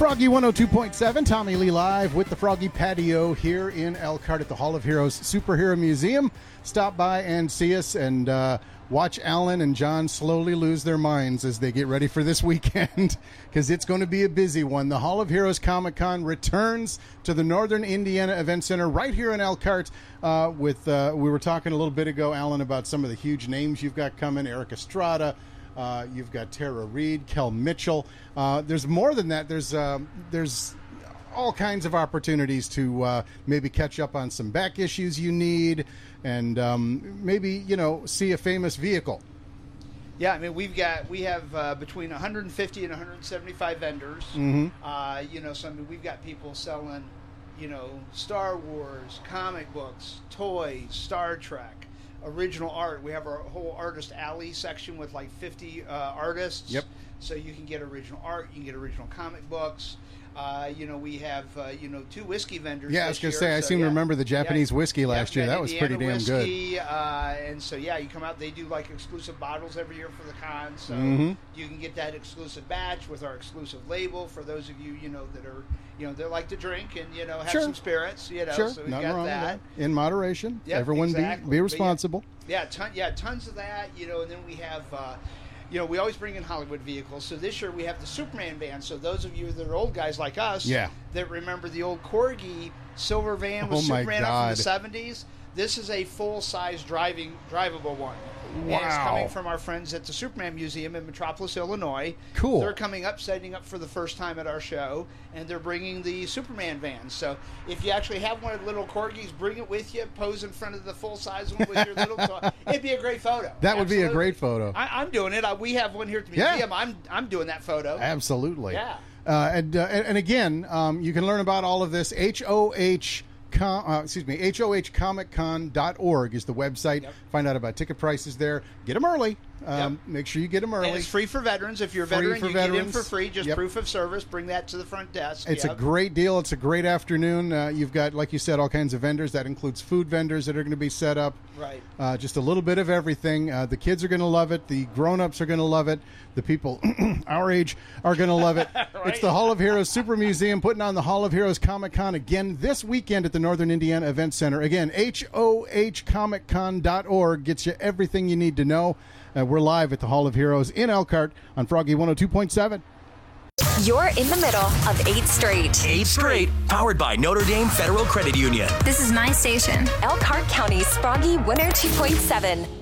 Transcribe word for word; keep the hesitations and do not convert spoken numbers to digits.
Froggy one oh two point seven, Tommy Lee live with the Froggy Patio here in Elkhart at the Hall of Heroes Superhero Museum. Stop by and see us and uh, watch Alan and John slowly lose their minds as they get ready for this weekend because it's going to be a busy one. The Hall of Heroes Comic Con returns to the Northern Indiana Event Center right here in Elkhart. Uh, with uh, we were talking a little bit ago, Alan, about some of the huge names you've got coming. Eric Estrada. Uh, you've got Tara Reid, Kel Mitchell. Uh, there's more than that. There's uh, there's all kinds of opportunities to uh, maybe catch up on some back issues you need, and um, maybe you know see a famous vehicle. Yeah, I mean we've got we have uh, between one hundred fifty and one hundred seventy-five vendors. Mm-hmm. Uh, you know, so I mean we've got people selling, you know, Star Wars, comic books, toys, Star Trek. Original art. We have our whole artist alley section with like fifty uh, artists. Yep. So you can get original art, you can get original comic books. Uh, you know, we have uh, you know two whiskey vendors. Yeah, I was this going to say, year, I so, seem to yeah. remember the Japanese yeah. whiskey last yeah, year. That was pretty damn whiskey, good. Uh, and so yeah, you come out. They do like exclusive bottles every year for the con, so mm-hmm. you can get that exclusive batch with our exclusive label for those of you you know that are you know that like to drink and you know have Sure. some spirits. You know, Sure, so we nothing got wrong that. with that. In moderation. Yep, Everyone exactly. be be But responsible. Yeah, yeah, ton, yeah, tons of that. You know, and then we have. Uh, You know, we always bring in Hollywood vehicles. So this year we have the Superman van. So those of you that are old guys like us Yeah. that remember the old Corgi silver van with Oh, my Superman up from God. the seventies, this is a full-size driving drivable one. Wow. And it's coming from our friends at the Superman Museum in Metropolis, Illinois. Cool. They're coming up, setting up for the first time at our show, and they're bringing the Superman van. So if you actually have one of the little Corgis, bring it with you, pose in front of the full-size one with your little toy. It'd be a great photo. That would be a Absolutely. great photo. I, I'm doing it. I, we have one here at the Yeah. museum. I'm I'm doing that photo. Absolutely. Yeah. Uh, and, uh, and and again, um, you can learn about all of this. H O H Com, uh, excuse me, H O H comic con dot org is the website. Yep. Find out about ticket prices there. Get them early. Um, Make sure you get them early. And it's free for veterans. If you're a Free veteran, for you get in veterans. for free. Just Yep. proof of service. Bring that to the front desk. It's a Yep. great deal. It's a great afternoon. Uh, you've got, like you said, all kinds of vendors. That includes food vendors that are going to be set up. Right. Uh, just a little bit of everything. Uh, the kids are going to love it. The grown-ups are going to love it. The people our age are going to love it. Right. It's the Hall of Heroes Super Museum putting on the Hall of Heroes Comic Con again this weekend at the Northern Indiana Event Center. Again, H O H comic con dot org gets you everything you need to know. Uh, we're live at the Hall of Heroes in Elkhart on Froggy one oh two point seven. You're in the middle of eight Straight. eight Straight, powered by Notre Dame Federal Credit Union. This is my station. Elkhart County's Froggy one oh two point seven.